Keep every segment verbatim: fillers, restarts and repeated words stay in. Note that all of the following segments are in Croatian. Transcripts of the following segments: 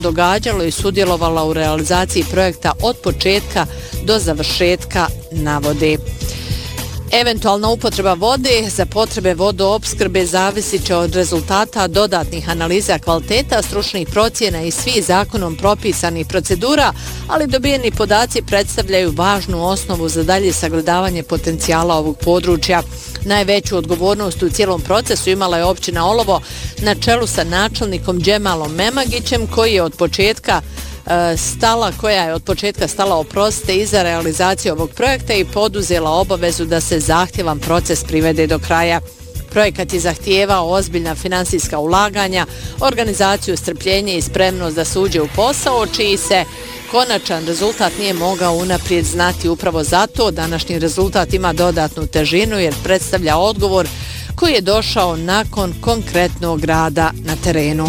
događalo i sudjelovala u realizaciji projekta od početka do završetka, navode. Eventualna upotreba vode za potrebe vodoopskrbe zavisit će od rezultata dodatnih analiza kvaliteta, stručnih procjena i svih zakonom propisanih procedura, ali dobijeni podaci predstavljaju važnu osnovu za dalje sagledavanje potencijala ovog područja. Najveću odgovornost u cijelom procesu imala je općina Olovo na čelu sa načelnikom Džemalom Memagićem, koji je od početka stala, koja je od početka stala oprostite iza realizacije ovog projekta i poduzela obavezu da se zahtjevan proces privede do kraja. Projekat je zahtijevao ozbiljna finansijska ulaganja, organizaciju, strpljenje i spremnost da se uđe u posao, čiji se konačan rezultat nije mogao unaprijed znati. Upravo zato današnji rezultat ima dodatnu težinu jer predstavlja odgovor koji je došao nakon konkretnog rada na terenu.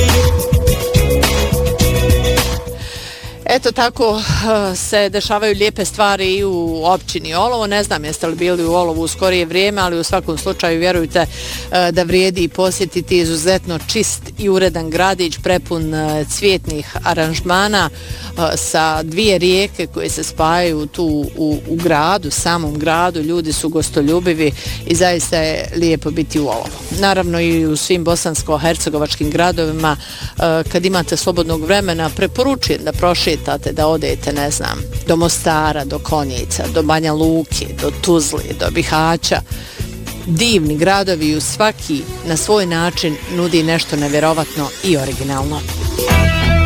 Eto tako se dešavaju lijepe stvari i u općini Olovo. Ne znam jeste li bili u Olovu u skorije vrijeme, ali u svakom slučaju vjerujte da vrijedi i posjetiti izuzetno čist i uredan gradić prepun cvjetnih aranžmana sa dvije rijeke koje se spajaju tu u, u gradu, samom gradu. Ljudi su gostoljubivi i zaista je lijepo biti u Olovu. Naravno i u svim bosansko-hercegovačkim gradovima kad imate slobodnog vremena preporučujem da prošetate, da odete, ne znam, do Mostara, do Konjica, do Banja Luke, do Tuzle, do Bihaća. Divni gradovi u svaki na svoj način nudi nešto nevjerovatno i originalno.